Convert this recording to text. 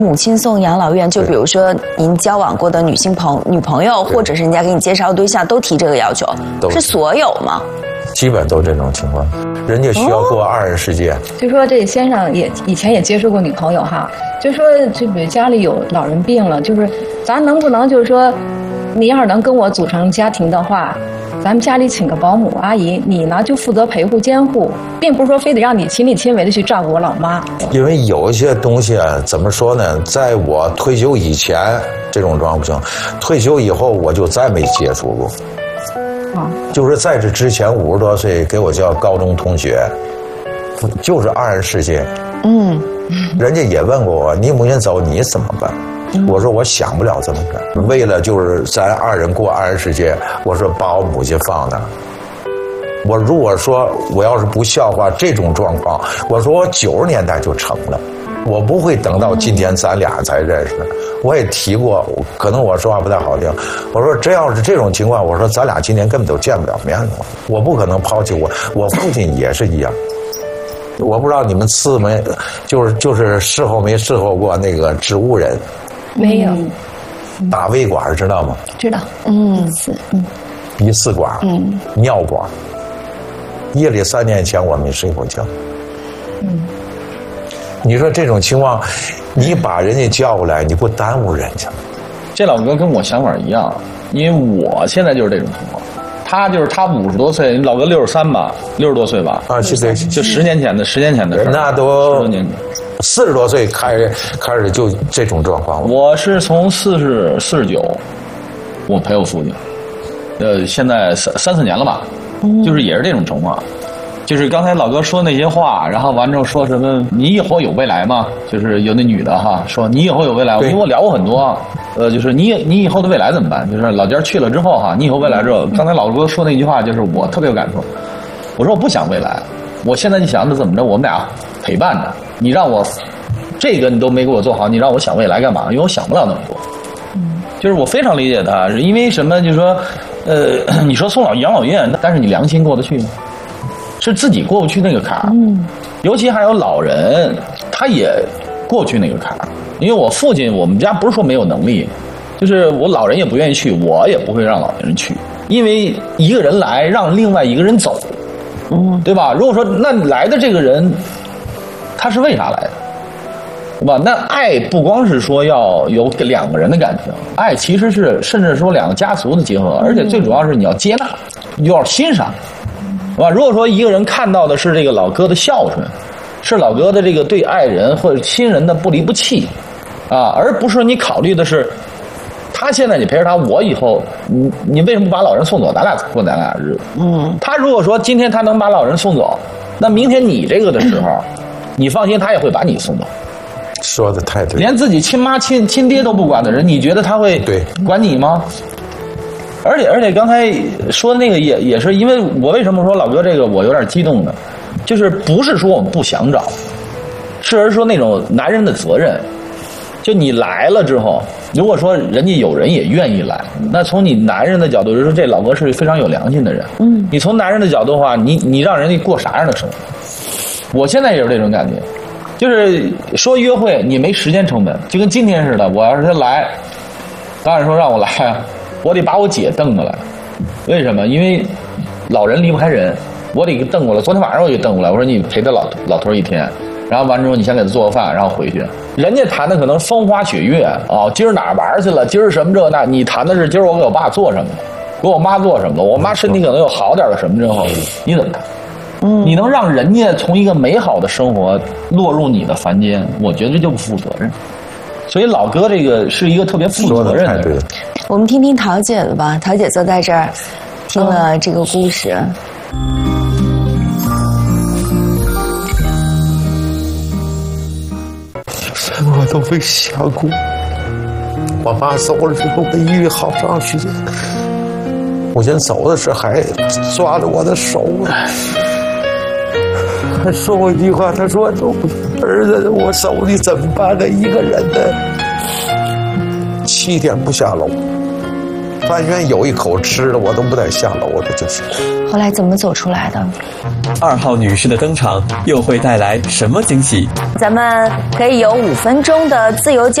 母亲送养老院，就比如说您交往过的女朋友，或者是人家给你介绍对象，都提这个要求，是所有吗？ 基本都这种情况，人家需要过二人世界。 就说这先生以前也接触过女朋友哈，就说这比如家里有老人病了，就是咱能不能就是说，你要是能跟我组成家庭的话，咱们家里请个保姆阿姨，你呢就负责陪护监护，并不是说非得让你亲力亲为的去照顾我老妈。 因为有一些东西啊，怎么说呢？在我退休以前这种状况不行，退休以后我就再没接触过。就是在这之前50多岁给我叫高中同学，就是二人世界。人家也问过我，你母亲走你怎么办？我说我想不了这么干，为了就是咱二人过二人世界，我说把我母亲放那儿。我如果说我要是不笑话这种状况，我说我90年代就成了，我不会等到今天咱俩才认识。我也提过，可能我说话不太好听，我说这要是这种情况，我说咱俩今天根本都见不了面了，我不可能抛弃我父亲也是一样。我不知道你们伺没，就是伺候没伺候过那个植物人。 没有， 打胃管知道吗？ 知道， 鼻饲管，尿管，夜里3年前我没睡过觉。你说这种情况，你把人家叫过来，你不耽误人家吗？ 这老哥跟我想法一样，因为我现在就是这种情况。他50多岁，老哥63吧，60多岁吧。 啊，是对， 就10年前的事儿。 那都 10多年 40多岁开始就这种状况了。 我是从49，我陪我父亲，现在3、4年了吧，就是也是这种情况。就是刚才老哥说那些话，然后完之后说什么你以后有未来吗？就是有那女的哈说你以后有未来，因为我聊过很多，就是你以后的未来怎么办？就是老家去了之后哈，你以后未来之后，刚才老哥说那句话就是我特别有感触。我说我不想未来，我现在就想着怎么着，我们俩陪伴着你，让我这个你都没给我做好，你让我想未来干嘛？因为我想不了那么多。就是我非常理解他，是因为什么？就是说，你说送养老院，但是你良心过得去吗？是自己过不去那个坎儿，尤其还有老人，他也过不去那个坎儿。因为我父亲，我们家不是说没有能力，就是我老人也不愿意去，我也不会让老人去，因为一个人来让另外一个人走，对吧？如果说那来的这个人，他是为啥来的，对吧？那爱不光是说要有2个人的感情，爱其实是甚至说2个家族的结合，而且最主要是你要接纳，你要欣赏。是吧？如果说一个人看到的是这个老哥的孝顺，是老哥的这个对爱人或者亲人的不离不弃，而不是你考虑的是，他现在你陪着他，我以后你为什么不把老人送走？咱俩过咱俩日子。他如果说今天他能把老人送走，那明天你这个的时候，你放心，他也会把你送走。 说的太对， 连自己亲妈亲爹都不管的人，你觉得他会管你吗？而且刚才说的那个也是因为我为什么说老哥这个我有点激动呢？就是不是说我们不想找，是说那种男人的责任。就你来了之后，如果说人家有人也愿意来，那从你男人的角度，就是说这老哥是非常有良心的人。你从男人的角度的话，你让人家过啥样的生活？我现在也是这种感觉，就是说约会你没时间成本，就跟今天似的，我要是他来，当然说让我来啊。我得把我姐瞪过来，为什么？因为老人离不开人，我得给瞪过来。昨天晚上我就瞪过来，我说你陪着老头1天，然后完之后你先给他做个饭，然后回去。人家谈的可能风花雪月今儿哪儿玩去了，今儿什么这那，你谈的是今儿我给我爸做什么，给我妈做什么，我妈身体可能有好点的什么之后，你怎么谈？你能让人家从一个美好的生活落入你的凡间，我觉得就不负责任。所以老哥这个是一个特别负责任的人。 我们听听桃姐的吧，桃姐坐在这儿，听了这个故事。 什么都没想过。我妈走了之后，没遇好长时间。母亲走的时候还抓着我的手，还说过一句话，他说：“儿子，我走你怎么办呢？一个人的7天不下楼。” 饭愿有一口吃的，我都不带下楼的，就是。 后来怎么走出来的 ？2号女士的登场又会带来什么惊喜？ 咱们可以有5分钟的自由交